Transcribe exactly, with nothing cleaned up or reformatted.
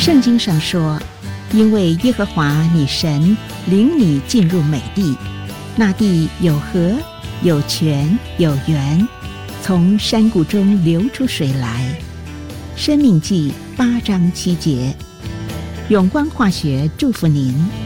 圣经上说，因为耶和华你神领你进入美地，那地有河有泉有源，从山谷中流出水来。生命记八章七节。永光化学祝福您。